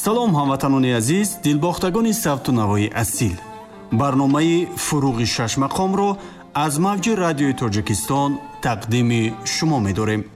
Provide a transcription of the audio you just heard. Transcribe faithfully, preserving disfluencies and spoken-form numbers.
салом ҳамватанони азиз, дилбохтагони савту навои асил. барномаи фуруғи шаш мақомро аз мавҷи радиои Тоҷикистон тақдими шумо медорем.